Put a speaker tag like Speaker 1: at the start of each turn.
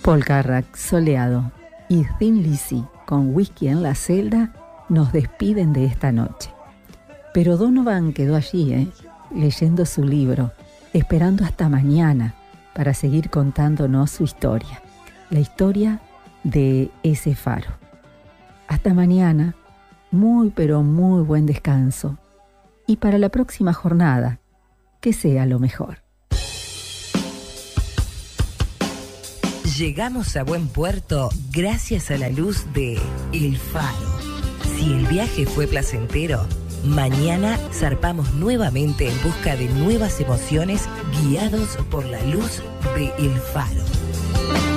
Speaker 1: Paul Carrack, Soleado y Thin Lizzy con Whisky en la celda nos despiden de esta noche. Pero Donovan quedó allí, leyendo su libro, esperando hasta mañana para seguir contándonos su historia, la historia de ese faro. Hasta mañana, muy pero muy buen descanso y para la próxima jornada, que sea lo mejor.
Speaker 2: Llegamos a buen puerto gracias a la luz de El Faro. Si el viaje fue placentero, mañana zarpamos nuevamente en busca de nuevas emociones guiados por la luz de El Faro.